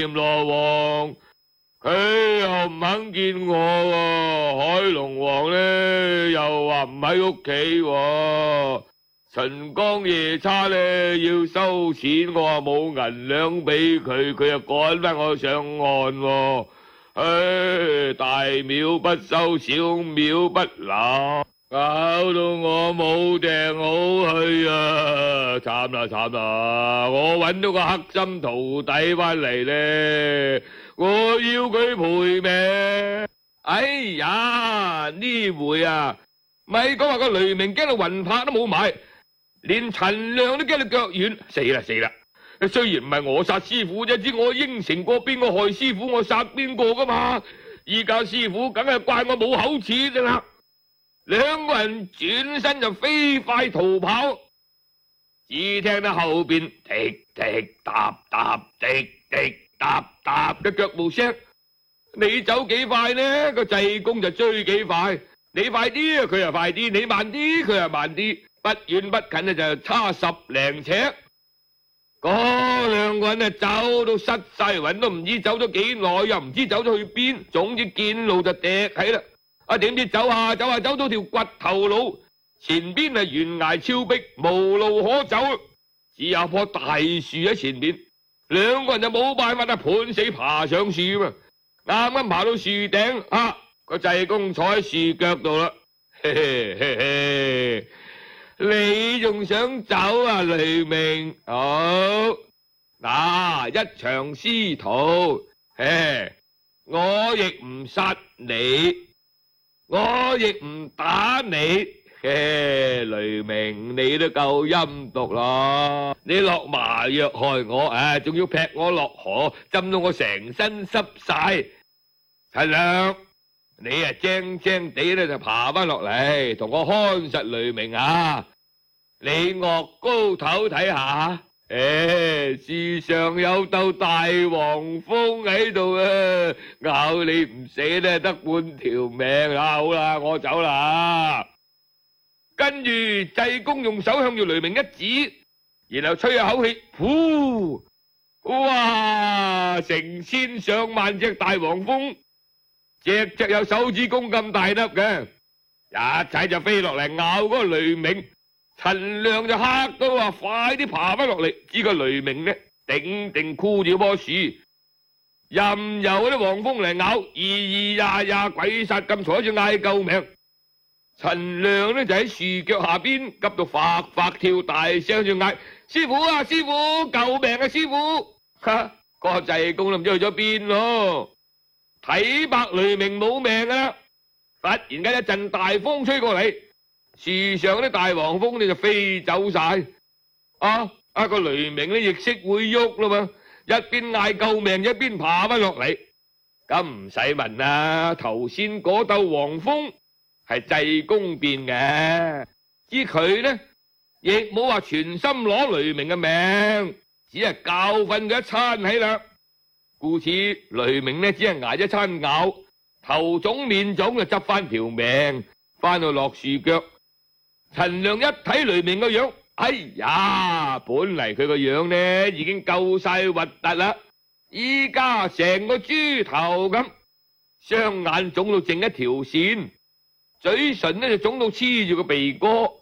閻羅王佢又唔肯見我喎，海龍王呢又話唔喺屋企喎，晨光夜叉呢要收錢，我話冇銀兩俾佢，佢又趕返我上岸喎。唉，大廟不收，小廟不留，搞到我冇訂好去啊！慘啦慘啦，我揾到個黑心徒弟翻嚟呢，我要佢賠命。哎呀，呢回啊，咪講話個雷鳴驚到魂魄都冇埋，連陳亮都驚到腳軟，死啦死啦！雖然唔係我殺師傅啫，知我應承過邊個害師傅，我殺邊個噶嘛。依家師傅梗係怪我冇口齒啦。兩個人轉身就飛快逃跑，只聽到後邊滴滴答答、滴滴答答嘅腳步聲。你走幾快呢？個濟公就追幾快。你快啲，佢又快啲；你慢啲，佢又慢啲。不遠不近就差10零尺。嗰兩個人走到失晒魂，都唔知走咗幾耐，又唔知走咗去邊。總之見路就趯起啦。點知走下走下走到條掘頭路，前邊係懸崖峭壁，無路可走，只有棵大樹喺前邊。兩個人就冇辦法判死爬上樹嘛。啱啱爬到樹頂，個濟公坐喺樹腳度啦。嘿嘿嘿，你仲想走啊，雷鳴？好，嗱，一場師徒，我亦唔殺你，我亦唔打你，雷鳴你都夠陰毒啦！你落麻藥害我，仲要劈我落河，浸到我成身濕晒。陳亮，你精精地咧就爬翻落嚟，同我看實雷鳴啊！你岳高頭睇下，樹上有竇大黃蜂喺度啊，咬你唔死咧，得半條命啦！好啦，我走啦。跟住濟公用手向住雷鳴一指，然後吹下口氣，呼！哇！成千上萬隻大黃蜂，隻隻有手指公咁大粒嘅，一齊就飛落嚟咬嗰個雷鳴。陳亮就嚇到話：快啲爬翻落嚟！知個雷鳴呢，定定箍住棵樹，任由嗰啲黃蜂嚟咬，咿咿呀呀鬼殺咁坐住嗌救命。陳亮呢就喺樹腳下邊急到發發跳，大聲住嗌：師傅啊，師傅，救命啊，師傅！個濟公都唔知去咗邊咯。睇白雷鳴冇命啦！忽然間一陣大風吹過嚟，樹上啲大黃蜂呢就飛走晒。個雷鳴呢亦識會喐啦嘛，一邊嗌救命，一邊爬翻落嚟。咁唔使問啦，頭先嗰竇黃蜂係濟公變嘅，知佢呢亦冇話全心攞雷鳴嘅命，只係教訓佢一餐起啦。故此雷鳴呢只係挨一餐咬，頭腫面腫就執翻條命，翻到落樹腳。陳亮一睇雷鳴個樣，哎呀，本嚟佢個樣呢已經夠晒核突啦，依家成個豬頭咁，雙眼腫到剩一條線，嘴唇呢就腫到黐住個鼻哥，